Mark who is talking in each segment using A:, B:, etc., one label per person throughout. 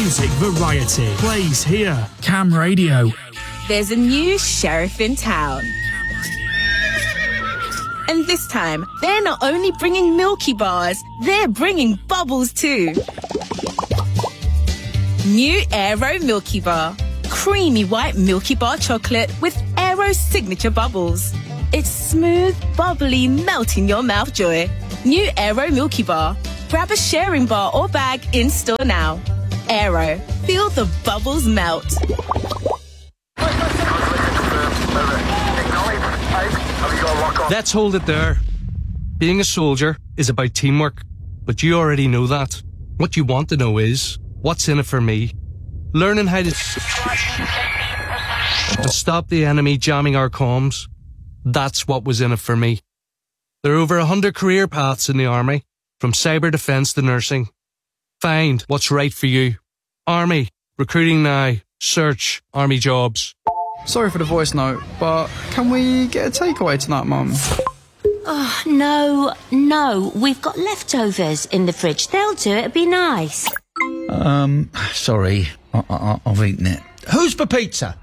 A: Music variety plays here. Cam Radio.
B: There's a new sheriff in town. And this time, they're not only bringing Milky Bars, they're bringing bubbles too. New Aero Milky Bar. Creamy white Milky Bar chocolate with Aero signature bubbles. It's smooth, bubbly, melt in your mouth joy. New Aero Milky Bar. Grab a sharing bar or bag in store now. Aero. Feel the bubbles melt.
C: Let's hold it there. Being a soldier is about teamwork, but you already know that. What you want to know is, what's in it for me? Learning how to stop the enemy jamming our comms. That's what was in it for me. There are over 100 career paths in the Army, from cyber defence to nursing. Find what's right for you. Army, recruiting now. Search Army jobs.
D: Sorry for the voice note, but can we get a takeaway tonight, Mum?
E: Oh, no. We've got leftovers in the fridge. They'll do it. It'd be nice.
F: Sorry. I've eaten it. Who's for pizza?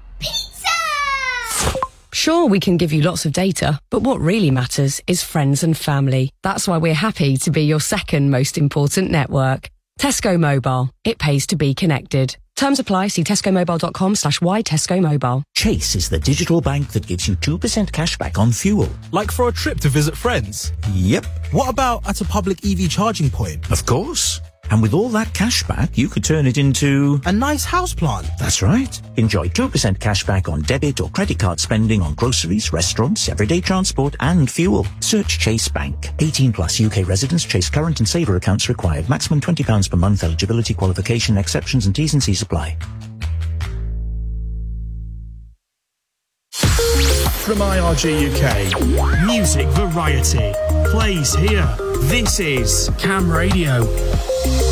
G: Sure, we can give you lots of data, but what really matters is friends and family. That's why we're happy to be your second most important network. Tesco Mobile. It pays to be connected. Terms apply. See tescomobile.com/why Tesco Mobile.
H: Chase is the digital bank that gives you 2% cash back on fuel.
I: Like for a trip to visit friends?
H: Yep.
I: What about at a public EV charging point?
H: Of course. And with all that cash back, you could turn it into...
I: a nice houseplant.
H: That's right. Enjoy 2% cash back on debit or credit card spending on groceries, restaurants, everyday transport and fuel. Search Chase Bank. 18 plus UK residents. Chase current and saver accounts required. Maximum £20 per month. Eligibility, qualification, exceptions and T's and C's apply.
A: From IRG UK, music variety plays here. This is Cam Radio.